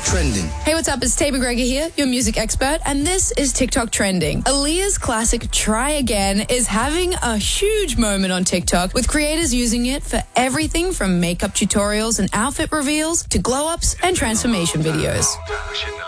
Trending. Hey, what's up? It's Tay McGregor here, your music expert, and this is TikTok Trending. Aaliyah's classic Try Again is having a huge moment on TikTok, with creators using it for everything from makeup tutorials and outfit reveals to glow-ups and transformation videos.